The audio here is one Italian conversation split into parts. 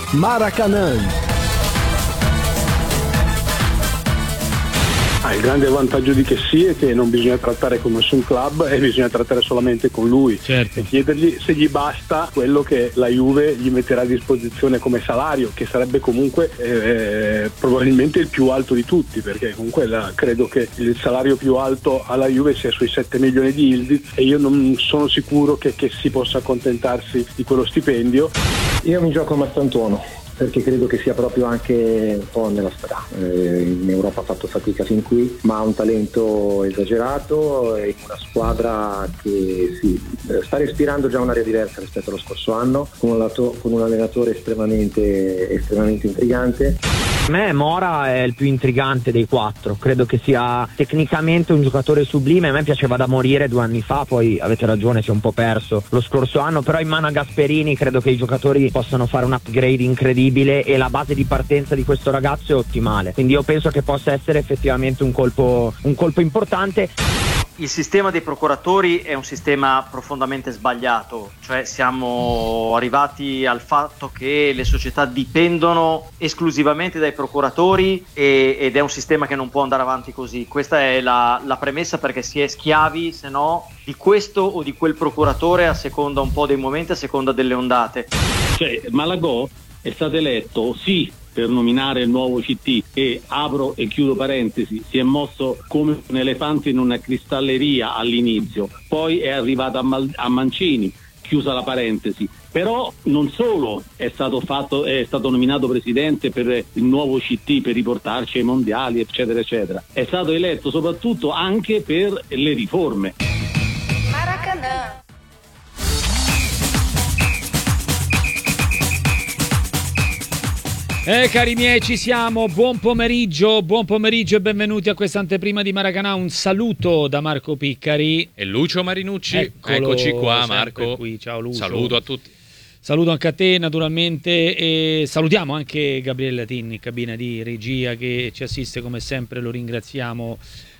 Maracanã. Il grande vantaggio di Kessie è che non bisogna trattare con nessun club e bisogna trattare solamente con lui, certo. E chiedergli se gli basta quello che la Juve gli metterà a disposizione come salario, che sarebbe comunque probabilmente il più alto di tutti, perché comunque credo che il salario più alto alla Juve sia sui 7 milioni di Ildiz e io non sono sicuro che si possa accontentarsi di quello stipendio. Io mi gioco a Marcantuono, perché credo che sia proprio anche un po' nella strada. In Europa ha fatto fatica fin qui, ma ha un talento esagerato e una squadra che sta respirando già un'area diversa rispetto allo scorso anno, con un allenatore estremamente intrigante. Per me Mora è il più intrigante dei quattro, credo che sia tecnicamente un giocatore sublime. A me piaceva da morire 2 anni fa, poi avete ragione, si è un po' perso lo scorso anno, però in mano a Gasperini credo che i giocatori possano fare un upgrade incredibile e la base di partenza di questo ragazzo è ottimale, quindi io penso che possa essere effettivamente un colpo importante. Il sistema dei procuratori è un sistema profondamente sbagliato, cioè siamo arrivati al fatto che le società dipendono esclusivamente dai procuratori ed è un sistema che non può andare avanti così. Questa è la premessa, perché si è schiavi, se no, di questo o di quel procuratore a seconda un po' dei momenti, a seconda delle ondate. Cioè Malagò è stato eletto sì per nominare il nuovo CT e, apro e chiudo parentesi, si è mosso come un elefante in una cristalleria all'inizio, poi è arrivato a Mancini, chiusa la parentesi. Però non solo è stato nominato presidente per il nuovo CT per riportarci ai mondiali eccetera eccetera, è stato eletto soprattutto anche per le riforme. Maracanã. Cari miei, ci siamo, buon pomeriggio e benvenuti a questa anteprima di Maracanã. Un saluto da Marco Piccari e Lucio Marinucci. Eccoci qua, Marco. Qui. Ciao Lucio. Saluto a tutti. Saluto anche a te naturalmente e salutiamo anche Gabriele Latini in cabina di regia che ci assiste come sempre, lo ringraziamo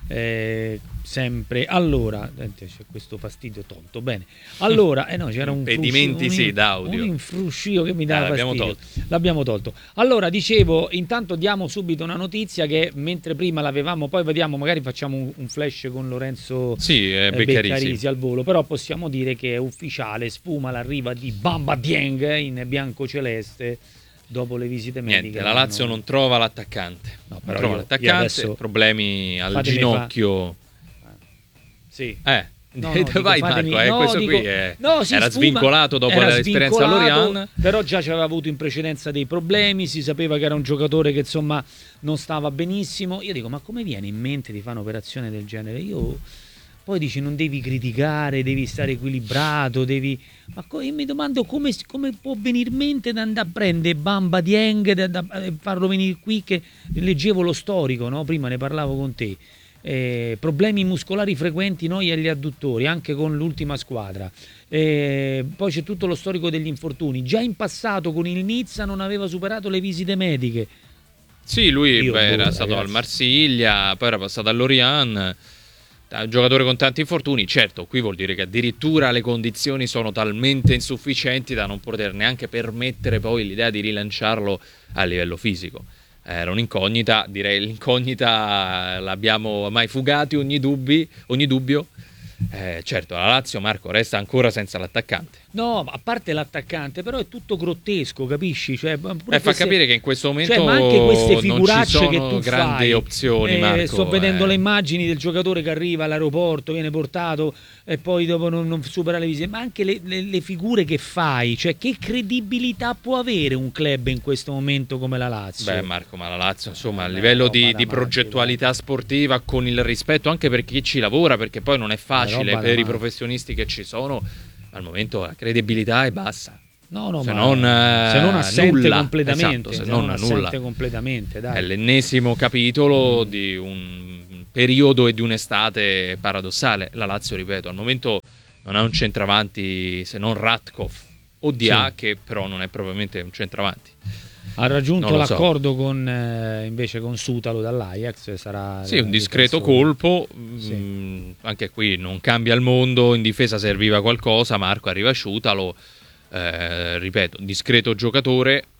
sempre. Allora, c'è questo fastidio tonto, bene. Allora, c'era un impedimenti d'audio. Un infruscio che mi dava fastidio. L'abbiamo tolto. Allora, dicevo, intanto diamo subito una notizia che mentre prima l'avevamo, poi vediamo, magari facciamo un flash con Lorenzo Beccarisi al volo, però possiamo dire che è ufficiale, sfuma l'arrivo di Bamba Dieng in biancoceleste. Dopo le visite mediche. La Lazio non trova l'attaccante. No, però adesso... problemi al ginocchio. Sì. Vai Marco, questo qui era svincolato dopo l'esperienza all'Orient. Però già ci aveva avuto in precedenza dei problemi, si sapeva che era un giocatore che insomma non stava benissimo. Io dico, ma come viene in mente di fare un'operazione del genere? Poi dici non devi criticare, devi stare equilibrato, ma io mi domando come può venire in mente di andare a prendere Bamba Dieng e farlo venire qui, che leggevo lo storico, no? Prima ne parlavo con te. Problemi muscolari frequenti noi agli adduttori, anche con l'ultima squadra. Poi c'è tutto lo storico degli infortuni. Già in passato con il Nizza non aveva superato le visite mediche. Sì, lui era stato al Marsiglia, poi era passato all'Orient. Un giocatore con tanti infortuni, certo, qui vuol dire che addirittura le condizioni sono talmente insufficienti da non poter neanche permettere poi l'idea di rilanciarlo a livello fisico. Era un'incognita, direi l'incognita l'abbiamo mai fugati ogni dubbio. Certo, la Lazio, Marco, resta ancora senza l'attaccante. No, a parte l'attaccante, però è tutto grottesco, capisci? Cioè, fa capire che in questo momento ma anche queste figuracce non ci che sono tu grandi fai, opzioni, Marco. Sto vedendo le immagini del giocatore che arriva all'aeroporto, viene portato e poi dopo non supera le visite, ma anche le figure che fai, cioè che credibilità può avere un club in questo momento come la Lazio? Beh Marco, ma la Lazio insomma a livello di progettualità sportiva, con il rispetto anche per chi ci lavora, perché poi non è facile per i professionisti che ci sono, al momento la credibilità è bassa. Se non assente nulla. completamente. Esatto, se non assente completamente, dai. È l'ennesimo capitolo di un periodo e di un'estate paradossale. La Lazio, ripeto, al momento non ha un centravanti se non Ratkov o Dia, che però non è propriamente un centravanti. Ha raggiunto l'accordo invece con Sutalo dall'Ajax, sarà un discreto colpo. Anche qui non cambia il mondo, in difesa serviva qualcosa, Marco, arriva Sutalo, ripeto, discreto giocatore,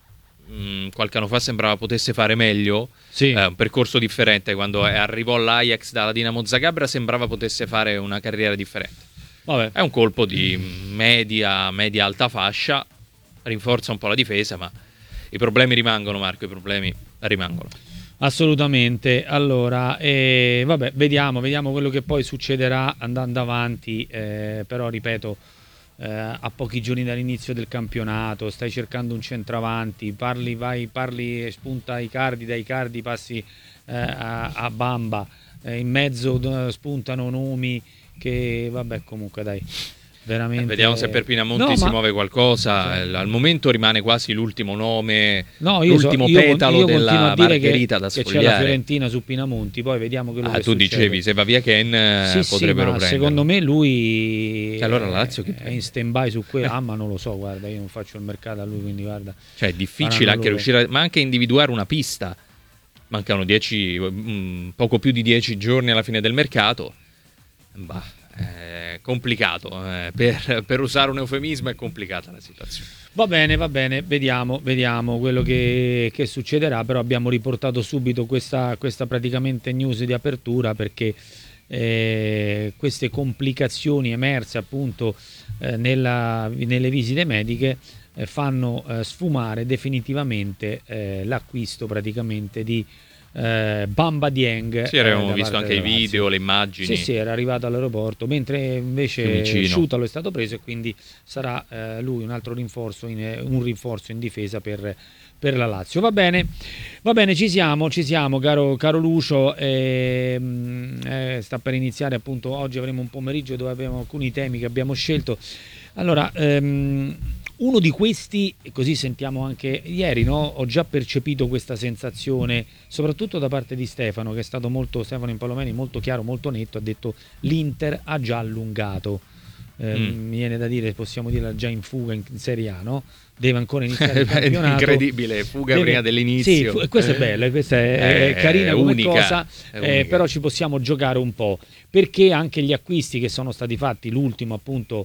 qualche anno fa sembrava potesse fare meglio, sì. Un percorso differente. Quando arrivò all'Ajax dalla Dinamo Zagabria sembrava potesse fare una carriera differente. Vabbè. È un colpo di media alta fascia, rinforza un po' la difesa, ma i problemi rimangono, Marco, i problemi rimangono. Assolutamente. Allora, vabbè, vediamo quello che poi succederà andando avanti, però ripeto, a pochi giorni dall'inizio del campionato, stai cercando un centravanti, parli, spunta Icardi, dai Icardi passi a Bamba, in mezzo spuntano nomi che, vabbè, comunque dai, veramente. Vediamo se per Pinamonti si muove qualcosa. Al momento rimane quasi l'ultimo nome, l'ultimo petalo della margherita da sfogliare. Che c'è la Fiorentina su Pinamonti, poi vediamo quello che tu succede. Dicevi, se va via Ken potrebbero prendere. Secondo me lui allora la Lazio è in stand-by su quello. Ma non lo so, guarda, io non faccio il mercato a lui, quindi guarda. Cioè è difficile anche riuscire, ma anche individuare una pista. Mancano poco più di 10 giorni alla fine del mercato. È complicato, per usare un eufemismo è complicata la situazione. Va bene, vediamo quello che succederà, però abbiamo riportato subito questa praticamente news di apertura perché queste complicazioni emerse appunto nelle visite mediche fanno sfumare definitivamente l'acquisto praticamente di Bamba Dieng. Sì, avevamo visto anche i video, le immagini. Sì, era arrivato all'aeroporto, mentre invece Sciutalo è stato preso e quindi sarà lui un altro rinforzo in difesa per la Lazio. Va bene, ci siamo caro Lucio. Sta per iniziare appunto, oggi avremo un pomeriggio dove abbiamo alcuni temi che abbiamo scelto. Allora, uno di questi, così sentiamo anche ieri, no? Ho già percepito questa sensazione, soprattutto da parte di Stefano, che è stato Stefano Impallomeni, molto chiaro, molto netto, ha detto l'Inter ha già allungato. Mi viene da dire, possiamo dirla già in fuga in Serie A, no? Deve ancora iniziare il campionato. Incredibile, fuga prima dell'inizio. Sì, questa è bella, questa è carina come cosa, però ci possiamo giocare un po', perché anche gli acquisti che sono stati fatti, l'ultimo appunto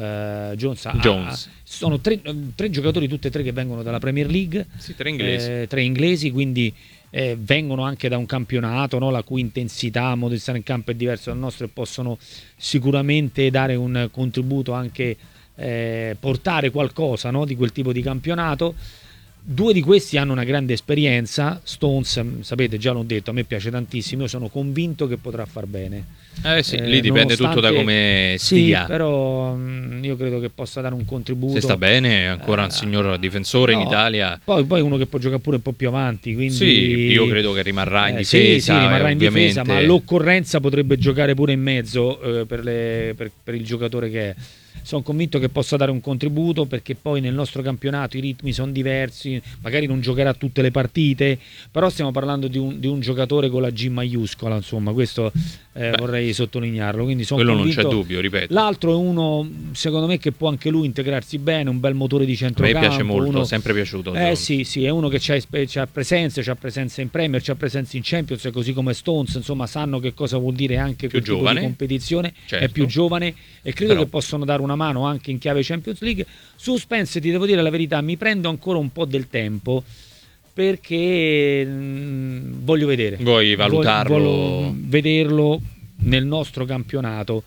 Jones. Sono tre giocatori, tutti e tre che vengono dalla Premier League, sì, tre inglesi, quindi vengono anche da un campionato, no? La cui intensità, modo di stare in campo è diverso dal nostro e possono sicuramente dare un contributo, anche portare qualcosa, no? Di quel tipo di campionato. Due di questi hanno una grande esperienza. Stones, sapete, già l'ho detto, a me piace tantissimo, io sono convinto che potrà far bene. Lì dipende tutto da come stia. Sì, però io credo che possa dare un contributo. Se sta bene, è ancora un signor difensore in Italia. Poi uno che può giocare pure un po' più avanti, quindi sì, io credo che rimarrà in difesa. Sì, rimarrà in difesa, ma all'occorrenza potrebbe giocare pure in mezzo per il giocatore che è. Sono convinto che possa dare un contributo, perché poi nel nostro campionato i ritmi sono diversi, magari non giocherà tutte le partite, però stiamo parlando di un giocatore con la G maiuscola, insomma, questo vorrei sottolinearlo, quindi sono quello convinto. Non c'è dubbio, ripeto. L'altro è uno, secondo me, che può anche lui integrarsi bene, un bel motore di centrocampo. A me piace molto, sempre piaciuto. Sì, è uno che c'ha presenza in Premier, c'ha presenza in Champions, così come Stones, insomma, sanno che cosa vuol dire anche più quel tipo di competizione, certo. È più giovane e credo che possono dare una mano anche in chiave Champions League. Su Spence, ti devo dire la verità, mi prendo ancora un po' del tempo, perché voglio vedere. Vuoi valutarlo? Voglio vederlo nel nostro campionato.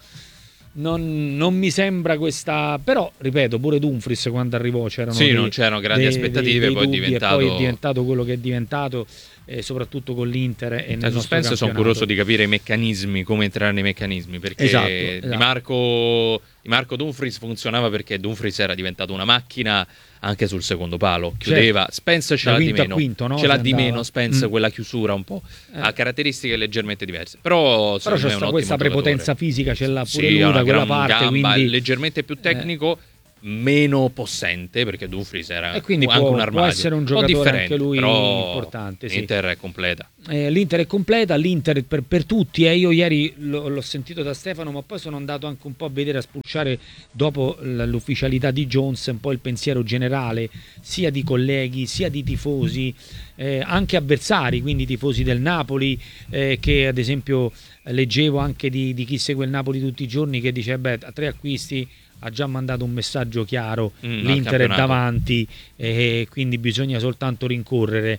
Non mi sembra questa, però ripeto, pure Dumfries quando arrivò non c'erano grandi aspettative, poi è diventato quello che è diventato, soprattutto con l'Inter e nel nostro campionato. Sono curioso di capire i meccanismi, come entrare nei meccanismi, perché esatto. Di Marco Dumfries funzionava perché Dumfries era diventato una macchina anche sul secondo palo, chiudeva. Spence ce l'ha di meno, no? Ce l'ha di meno Spence, quella chiusura un po', ha caratteristiche leggermente diverse, però c'è questa prepotenza fisica, ce l'ha pure lui da quella parte, gamba, quindi leggermente più tecnico, meno possente, perché Dumfries era quindi anche un armadio, può essere un giocatore anche lui importante. L'Inter è completa. L'Inter è completa, l'Inter per tutti. Io ieri l'ho sentito da Stefano, ma poi sono andato anche un po' a vedere, a spulciare dopo l'ufficialità di Jones, un po' il pensiero generale sia di colleghi sia di tifosi, anche avversari, quindi tifosi del Napoli, che ad esempio leggevo anche di chi segue il Napoli tutti i giorni, che dice a 3 acquisti ha già mandato un messaggio chiaro, l'Inter è davanti, quindi bisogna soltanto rincorrere.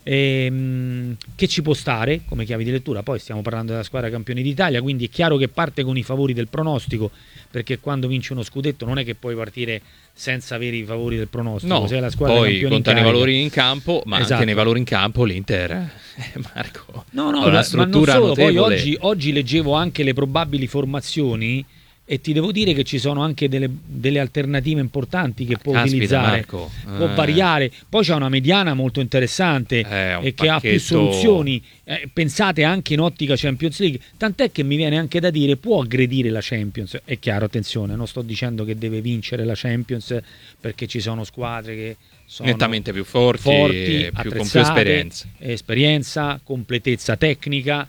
Che ci può stare come chiave di lettura. Poi stiamo parlando della squadra campione d'Italia, quindi è chiaro che parte con i favori del pronostico, perché quando vinci uno scudetto non è che puoi partire senza avere i favori del pronostico. No, sei la squadra poi contano i valori in campo, ma esatto. Anche nei valori in campo l'Inter, Marco, no, una struttura ma non solo, notevole. poi oggi leggevo anche le probabili formazioni e ti devo dire che ci sono anche delle alternative importanti che può utilizzare, Marco. Può variare. Poi c'è una mediana molto interessante e che ha più soluzioni, pensate anche in ottica Champions League, tant'è che mi viene anche da dire può aggredire la Champions. È chiaro, attenzione, non sto dicendo che deve vincere la Champions, perché ci sono squadre che sono nettamente più forti con più esperienza, completezza tecnica,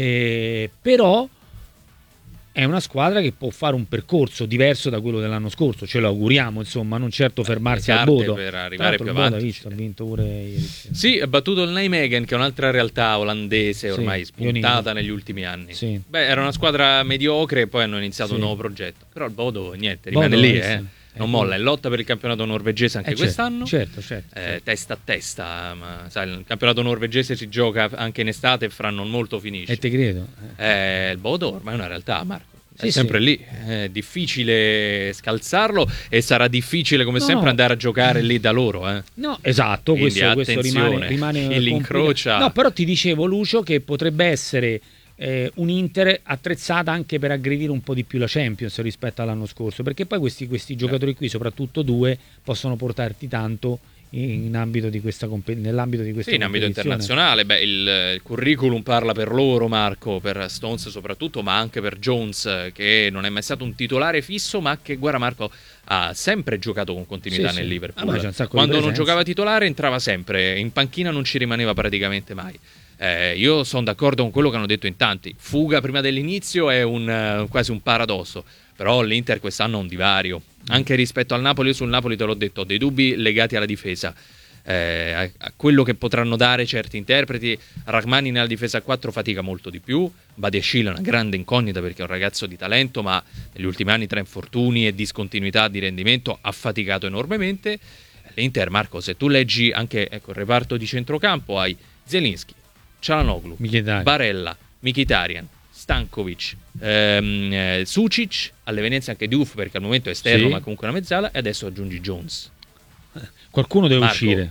però è una squadra che può fare un percorso diverso da quello dell'anno scorso, ce lo auguriamo, insomma, non certo fermarsi al Bodo per arrivare più avanti. Ha vinto pure ieri. Sì, ha battuto il Nijmegen, che è un'altra realtà olandese ormai spuntata negli ultimi anni. Sì. Beh, era una squadra mediocre e poi hanno iniziato un nuovo progetto. Però il Bodo niente, rimane lì, non molla, è lotta per il campionato norvegese anche quest'anno. Certo. Testa a testa, ma sai, il campionato norvegese si gioca anche in estate e fra non molto finisce. E te credo. Il Bodo ormai è una realtà, Marco. È sempre lì, è difficile scalzarlo e sarà difficile come sempre andare a giocare lì da loro. No, esatto, questo rimane chi li incrocia. No, però ti dicevo, Lucio, che potrebbe essere un Inter attrezzata anche per aggredire un po' di più la Champions rispetto all'anno scorso, perché poi questi giocatori qui, soprattutto due, possono portarti tanto in ambito di questa nell'ambito di questa in ambito internazionale. Beh, il curriculum parla per loro, Marco, per Stones soprattutto, ma anche per Jones, che non è mai stato un titolare fisso, ma che, guarda Marco, ha sempre giocato con continuità nel Liverpool. Quando non giocava titolare entrava sempre, in panchina non ci rimaneva praticamente mai. Io sono d'accordo con quello che hanno detto in tanti. Fuga prima dell'inizio è quasi un paradosso, però l'Inter quest'anno ha un divario anche rispetto al Napoli. Io sul Napoli te l'ho detto, ho dei dubbi legati alla difesa, a quello che potranno dare certi interpreti. Rachmani nella difesa a 4 fatica molto di più. Badiashile è una grande incognita perché è un ragazzo di talento, ma negli ultimi anni tra infortuni e discontinuità di rendimento ha faticato enormemente. L'Inter, Marco, se tu leggi anche il reparto di centrocampo, hai Zielinski, Çalhanoğlu, Barella, Mkhitaryan, Stankovic, Sucic, all'evenienza anche Diouf perché al momento è esterno ma comunque una mezzala, e adesso aggiungi Jones. Qualcuno deve uscire.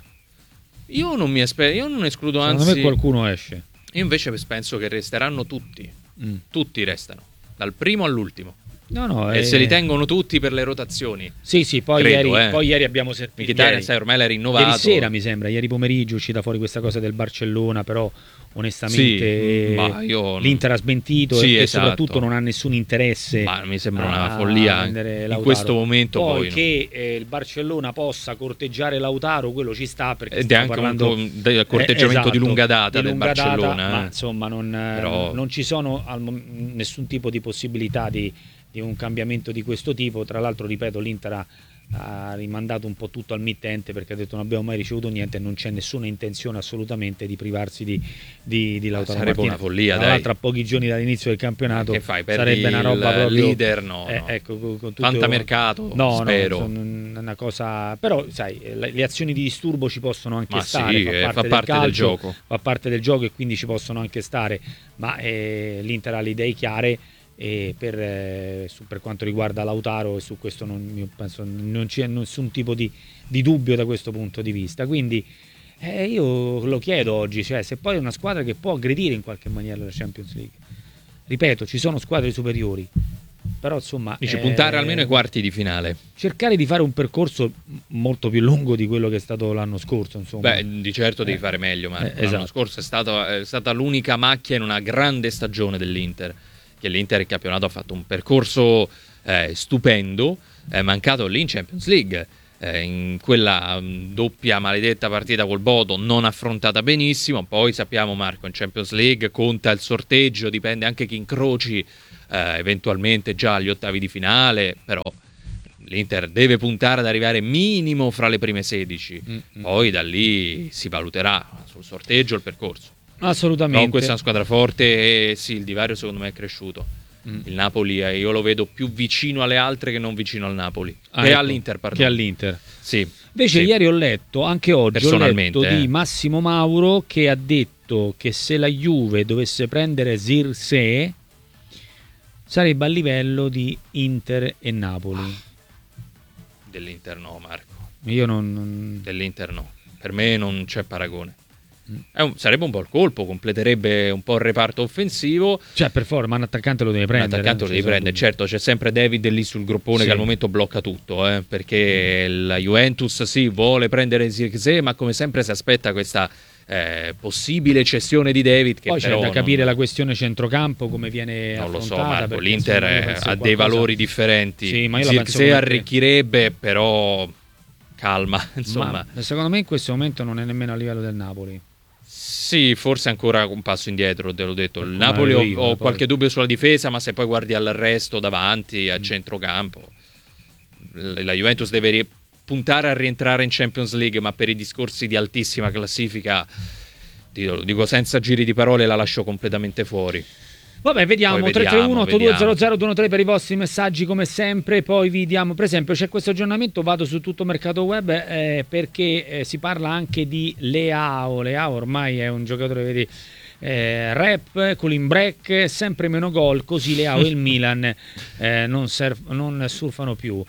Io non escludo, secondo me qualcuno esce. Io invece penso che resteranno tutti. Tutti restano, dal primo all'ultimo. E se li tengono tutti per le rotazioni. Sì, poi ieri abbiamo sentito. Mkhitaryan, sai, ormai l'ha rinnovato. Ieri sera mi sembra, ieri pomeriggio è uscita fuori questa cosa del Barcellona, però onestamente l'Inter ha smentito e soprattutto non ha nessun interesse. Ma mi sembra una follia in questo momento. Poi che il Barcellona possa corteggiare Lautaro, quello ci sta, perché ed è anche un corteggiamento di lunga data del Barcellona. Ma insomma non ci sono nessun tipo di possibilità di un cambiamento di questo tipo. Tra l'altro, ripeto, l'Inter ha rimandato un po' tutto al mittente perché ha detto non abbiamo mai ricevuto niente e non c'è nessuna intenzione assolutamente di privarsi di Lautaro sarebbe Martinez. Una follia, tra l'altro a pochi giorni dall'inizio del campionato sarebbe una roba proprio leader, fantamercato, spero. Una cosa, però sai, le azioni di disturbo ci possono anche stare, fa parte del gioco, fa parte del gioco e quindi ci possono anche stare, ma l'Inter ha le idee chiare. E per quanto riguarda Lautaro, e su questo penso non c'è nessun tipo di dubbio da questo punto di vista, quindi io lo chiedo oggi, cioè, se poi è una squadra che può aggredire in qualche maniera la Champions League, ripeto, ci sono squadre superiori, però insomma puntare almeno ai quarti di finale, cercare di fare un percorso molto più lungo di quello che è stato l'anno scorso, insomma. Di certo devi fare meglio, ma l'anno scorso è stata l'unica macchia in una grande stagione dell'Inter, che l'Inter in campionato ha fatto un percorso stupendo, è mancato lì in Champions League, in quella doppia maledetta partita col Bodo non affrontata benissimo. Poi sappiamo, Marco, in Champions League conta il sorteggio, dipende anche chi incroci eventualmente già agli ottavi di finale, però l'Inter deve puntare ad arrivare minimo fra le prime 16, poi da lì si valuterà sul sorteggio il percorso. Assolutamente. Però questa è una squadra forte e sì, il divario secondo me è cresciuto. Il Napoli io lo vedo più vicino alle altre che non vicino al Napoli. E ecco, all'Inter, pardon. Che all'Inter. Sì. Invece ieri ho letto, anche oggi ho letto di eh. Massimo Mauro che ha detto che se la Juve dovesse prendere Zirkzee sarebbe a livello di Inter e Napoli. Dell'Inter no, Marco. Io non... Dell'Inter no. Per me non c'è paragone. Sarebbe un po' il colpo, completerebbe un po' il reparto offensivo. Cioè, per forza, ma un attaccante lo deve prendere. Un attaccante lo devi prendere, certo, c'è sempre David lì sul groppone che al momento blocca tutto, perché la Juventus vuole prendere Zirkzee, ma come sempre si aspetta questa possibile cessione di David. Che poi però c'è da capire la questione centrocampo, come viene non lo so, affrontata. Marco, l'Inter ha dei valori differenti. Sì, ma io Zirkzee arricchirebbe, però calma, insomma. Ma secondo me in questo momento non è nemmeno a livello del Napoli. Sì, forse ancora un passo indietro, te l'ho detto. Il Napoli ho qualche dubbio sulla difesa, ma se poi guardi al resto davanti, a centrocampo, la Juventus deve puntare a rientrare in Champions League, ma per i discorsi di altissima classifica, dico senza giri di parole, la lascio completamente fuori. Vabbè, vediamo. 331-8200-213 per i vostri messaggi come sempre. Poi vi diamo, per esempio, c'è questo aggiornamento, vado su tutto Mercato Web perché si parla anche di Leao. Leao ormai è un giocatore, vedi, rap, cooling break, sempre meno gol, così Leao e il Milan non surfano più.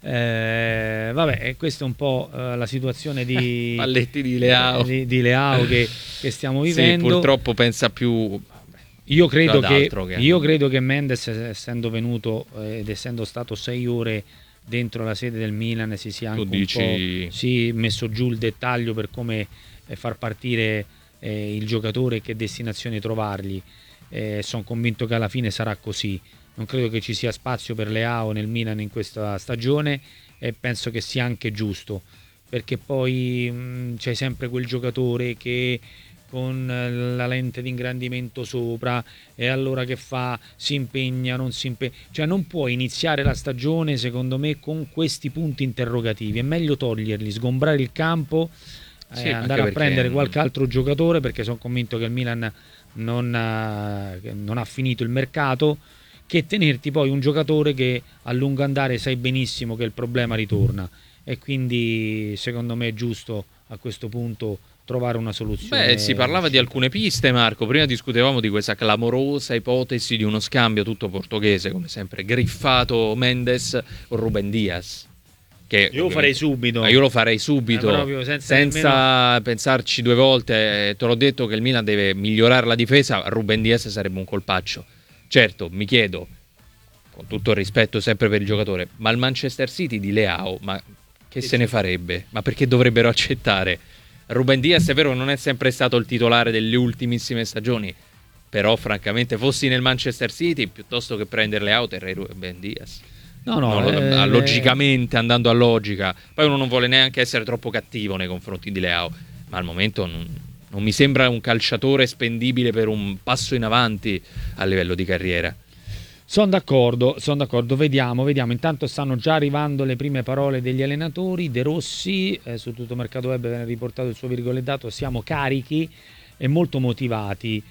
Vabbè, questa è un po' la situazione di Palletti di Leao, di Leao che stiamo vivendo. Sì, purtroppo pensa più... Io credo che Mendes, essendo venuto ed essendo stato 6 ore dentro la sede del Milan, si sia anche un po' messo giù il dettaglio per come far partire il giocatore e che destinazione trovargli. Sono convinto che alla fine sarà così. Non credo che ci sia spazio per Leao nel Milan in questa stagione e penso che sia anche giusto, perché poi c'è sempre quel giocatore che con la lente di ingrandimento sopra, e allora che fa? Si impegna, non si impegna, cioè non puoi iniziare la stagione secondo me con questi punti interrogativi, è meglio toglierli, sgombrare il campo, andare a prendere qualche altro giocatore, perché sono convinto che il Milan non ha finito il mercato, che tenerti poi un giocatore che a lungo andare sai benissimo che il problema ritorna, e quindi secondo me è giusto a questo punto trovare una soluzione. Beh, si parlava di alcune piste, Marco. Prima discutevamo di questa clamorosa ipotesi di uno scambio tutto portoghese, come sempre, griffato Mendes con Ruben Dias. Che io lo farei subito. Io lo farei subito, senza pensarci due volte. Te l'ho detto che il Milan deve migliorare la difesa. Ruben Dias sarebbe un colpaccio. Certo, mi chiedo, con tutto il rispetto sempre per il giocatore, ma il Manchester City di Leao, ma che se ne farebbe? Ma perché dovrebbero accettare? Ruben Dias è vero che non è sempre stato il titolare delle ultimissime stagioni, però francamente fossi nel Manchester City, piuttosto che prendere Leao terrei Ruben Dias. Logicamente, andando a logica. Poi uno non vuole neanche essere troppo cattivo nei confronti di Leao, ma al momento non mi sembra un calciatore spendibile per un passo in avanti a livello di carriera. Sono d'accordo, vediamo. Intanto stanno già arrivando le prime parole degli allenatori. De Rossi, su tutto Mercato Web viene riportato il suo virgolettato: siamo carichi e molto motivati.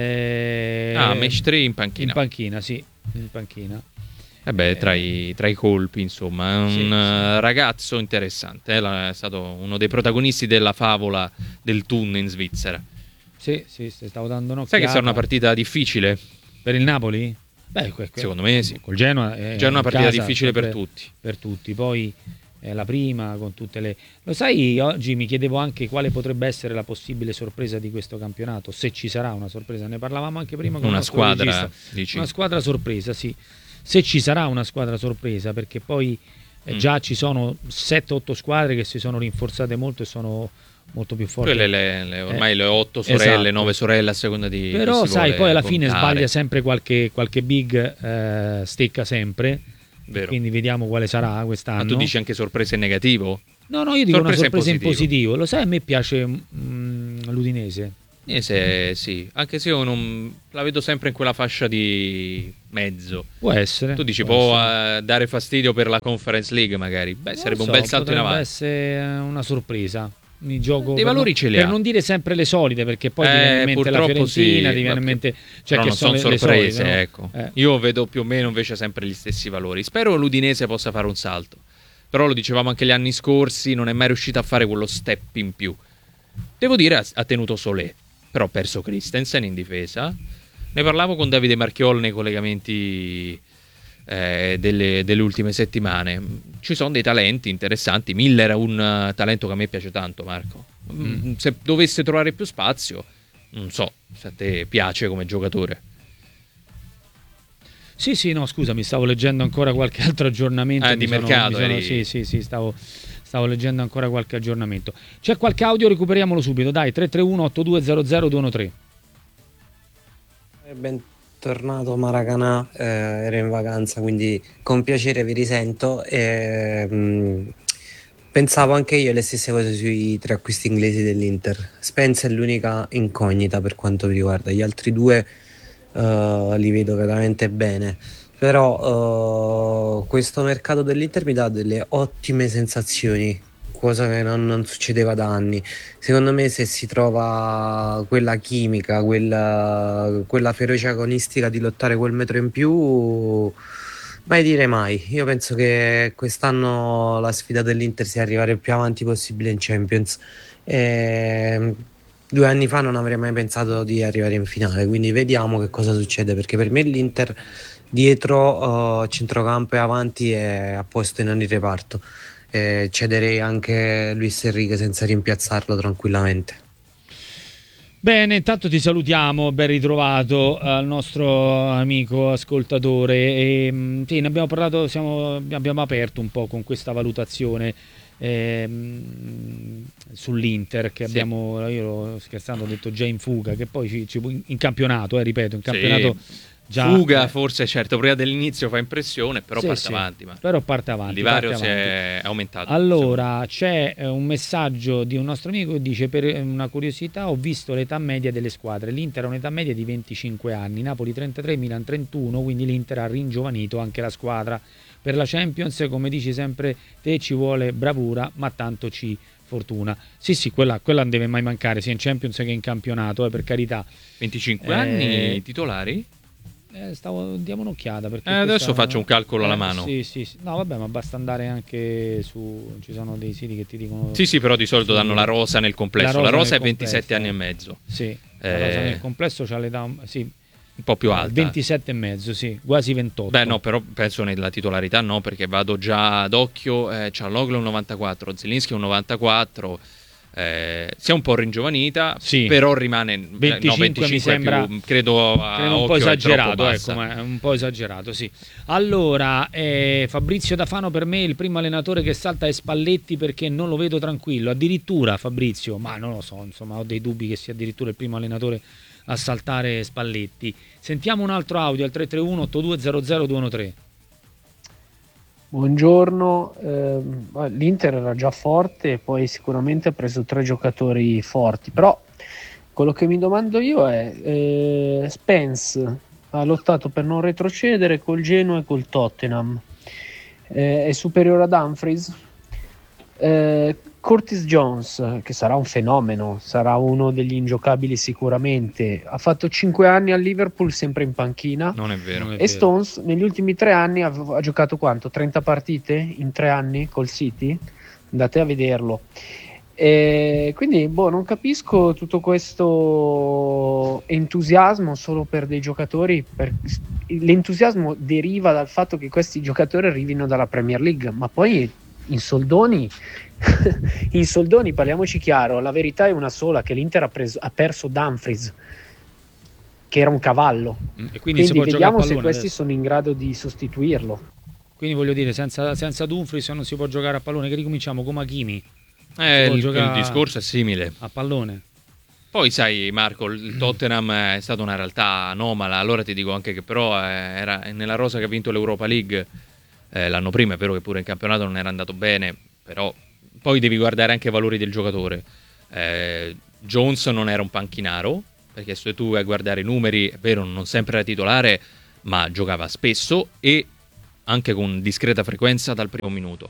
Match 3 in panchina. In panchina. Tra i colpi, insomma, è un ragazzo interessante, è stato uno dei protagonisti della favola del Thun in Svizzera. Sì, stavo dando un'occhiata. Sai che sarà una partita difficile? Per il Napoli? Beh, secondo me sì. Col Genoa è una partita difficile per tutti. Per tutti, poi è la prima con tutte le... Lo sai, oggi mi chiedevo anche quale potrebbe essere la possibile sorpresa di questo campionato, se ci sarà una sorpresa, ne parlavamo anche prima con una squadra, dici? Una squadra sorpresa, sì. Se ci sarà una squadra sorpresa, perché poi già ci sono 7-8 squadre che si sono rinforzate molto e sono molto più forti. Ormai le 8 sorelle, 9 sorelle a seconda di... Però sai, poi alla fine sbaglia sempre qualche big, stecca sempre. Vero. Quindi vediamo quale sarà quest'anno. Ma tu dici anche sorpresa in negativo? No, io dico una sorpresa in positivo. Lo sai, a me piace l'Udinese. Sì, anche se io non la vedo sempre in quella fascia di mezzo. Può essere. Tu dici può dare fastidio per la Conference League magari. Beh, sarebbe un bel salto in avanti. Potrebbe essere una sorpresa. Mi gioco dei valori ce li ha. Per non dire sempre le solite, perché poi ti viene in mente la Fiorentina, sì, ti viene in mente, cioè, che non sono le sorprese, solite, no? ecco. Io vedo più o meno invece sempre gli stessi valori. Spero l'Udinese possa fare un salto. Però lo dicevamo anche gli anni scorsi, non è mai riuscito a fare quello step in più. Devo dire, ha tenuto Solé, però ha perso Christensen in difesa. Ne parlavo con Davide Marchiol nei collegamenti delle ultime settimane. Ci sono dei talenti interessanti. Miller è un talento che a me piace tanto, Marco. Se dovesse trovare più spazio, non so se a te piace come giocatore. Sì, no, scusa, mi stavo leggendo ancora qualche altro aggiornamento di mercato. Sì, stavo leggendo ancora qualche aggiornamento. C'è qualche audio, recuperiamolo subito, dai. 331-8200-213. Bentornato Maracanã, ero in vacanza, quindi con piacere vi risento. Pensavo anche io le stesse cose sui 3 acquisti inglesi dell'Inter. Spence è l'unica incognita per quanto mi riguarda, gli altri 2 li vedo veramente bene, però questo mercato dell'Inter mi dà delle ottime sensazioni, cosa che non succedeva da anni. Secondo me, se si trova quella chimica, quella ferocia agonistica di lottare quel metro in più, mai dire mai. Io penso che quest'anno la sfida dell'Inter sia arrivare il più avanti possibile in Champions. 2 anni fa non avrei mai pensato di arrivare in finale, quindi vediamo che cosa succede, perché per me l'Inter dietro, centrocampo e avanti è a posto in ogni reparto. Cederei anche Luis Enrique senza rimpiazzarlo tranquillamente. Bene, intanto ti salutiamo, ben ritrovato al nostro amico ascoltatore. Sì, ne abbiamo parlato, abbiamo aperto un po' con questa valutazione sull'Inter che abbiamo, io scherzando ho detto già in fuga, che poi in campionato, ripeto, in campionato già, fuga forse, certo, prima dell'inizio fa impressione, però parte avanti. Però parte avanti. Il divario si è aumentato. Allora, c'è un messaggio di un nostro amico che dice: per una curiosità, ho visto l'età media delle squadre. L'Inter ha un'età media di 25 anni, Napoli 33, Milan 31, quindi l'Inter ha ringiovanito anche la squadra. Per la Champions, come dici sempre te, ci vuole bravura, ma tanto ci fortuna. Sì, quella non deve mai mancare, sia in Champions che in campionato, per carità. 25 anni titolari? Diamo un'occhiata, perché adesso faccio un calcolo alla mano. Sì. No, vabbè, ma basta andare anche su, ci sono dei siti che ti dicono. Sì, però di solito danno la rosa nel complesso. La rosa è 27 anni e mezzo. Sì, la rosa nel complesso c'ha l'età, sì, un po' più alta, 27 e mezzo, sì, quasi 28. Beh, no, però penso nella titolarità no, perché vado già ad occhio. Cialoglu è un 94, Zielinski è un 94. Si è un po' ringiovanita, sì, però rimane 25 mi sembra più, credo un po' esagerato, ma è un po' esagerato, sì. Allora, Fabrizio Da Fano, per me il primo allenatore che salta è Spalletti, perché non lo vedo tranquillo, addirittura Fabrizio, ma non lo so, insomma, ho dei dubbi che sia addirittura il primo allenatore a saltare Spalletti. Sentiamo un altro audio al 331 8200 213. Buongiorno, l'Inter era già forte e poi sicuramente ha preso 3 giocatori forti, però quello che mi domando io è Spence ha lottato per non retrocedere col Genoa e col Tottenham, è superiore ad Humphries. Curtis Jones, che sarà un fenomeno, sarà uno degli ingiocabili sicuramente, ha fatto 5 anni al Liverpool sempre in panchina. Non è vero. E Stones negli ultimi 3 anni ha giocato quanto? 30 partite in 3 anni col City? Andate a vederlo. Quindi non capisco tutto questo entusiasmo solo per dei giocatori. L'entusiasmo deriva dal fatto che questi giocatori arrivino dalla Premier League, ma poi in soldoni parliamoci chiaro, la verità è una sola, che l'Inter ha perso Dumfries, che era un cavallo, e quindi si può vediamo se questi adesso sono in grado di sostituirlo. Quindi voglio dire, senza Dumfries non si può giocare a pallone, che ricominciamo come Hakimi. Il discorso è simile a pallone. Poi sai, Marco, il Tottenham è stata una realtà anomala. Allora ti dico anche che però era nella rosa che ha vinto l'Europa League l'anno prima. È vero che pure in campionato non era andato bene, però poi devi guardare anche i valori del giocatore. Jones non era un panchinaro, perché se tu vai a guardare i numeri, è vero, non sempre era titolare, ma giocava spesso e anche con discreta frequenza dal primo minuto.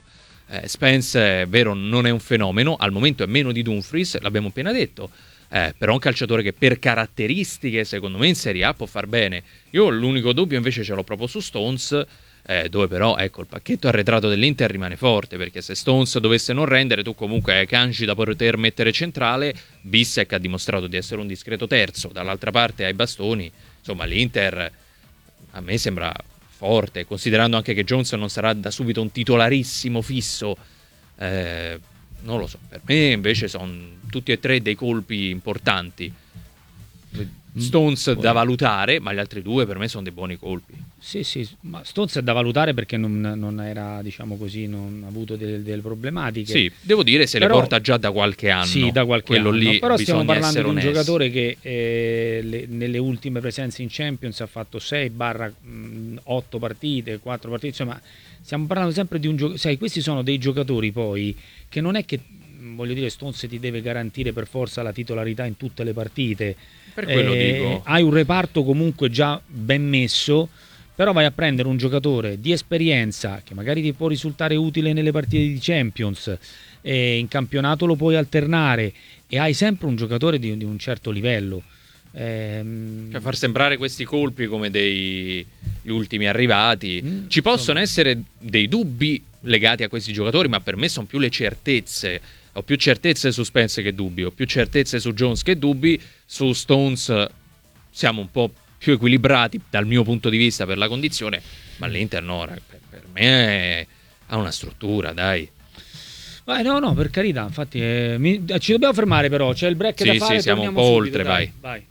Spence, è vero, non è un fenomeno, al momento è meno di Dumfries, l'abbiamo appena detto, però è un calciatore che per caratteristiche secondo me in Serie A può far bene. Io l'unico dubbio invece ce l'ho proprio su Stones, dove però ecco il pacchetto arretrato dell'Inter rimane forte, perché se Stones dovesse non rendere, tu comunque hai Kanji da poter mettere centrale, Bissek ha dimostrato di essere un discreto terzo, dall'altra parte hai bastoni, insomma l'Inter a me sembra forte, considerando anche che Jones non sarà da subito un titolarissimo fisso, non lo so, per me invece sono tutti e tre dei colpi importanti. Stones da valutare, ma gli altri due per me sono dei buoni colpi. Sì, ma Stones è da valutare perché non era, diciamo così, non ha avuto delle problematiche. Sì, devo dire se però, le porta già da qualche anno. Sì, da qualche quello anno. Lì però stiamo parlando di un onesti. giocatore che nelle ultime presenze in Champions ha fatto 6/8 partite, 4 partite, insomma stiamo parlando sempre di un giocatore. Sai, questi sono dei giocatori poi che non è che, voglio dire, Stones ti deve garantire per forza la titolarità in tutte le partite. Per quello dico. Hai un reparto comunque già ben messo, però vai a prendere un giocatore di esperienza che magari ti può risultare utile nelle partite di Champions, in campionato lo puoi alternare e hai sempre un giocatore di un certo livello. Cioè far sembrare questi colpi come gli ultimi arrivati. Ci possono essere dei dubbi legati a questi giocatori, ma per me sono più le certezze. Ho più certezze su Spence che dubbi, ho più certezze su Jones che dubbi. Su Stones siamo un po' più equilibrati dal mio punto di vista per la condizione, ma l'Inter no, per me ha una struttura, dai. No, per carità, infatti ci dobbiamo fermare, però c'è il break da fare. Sì, siamo un po' subito, oltre, dai, vai.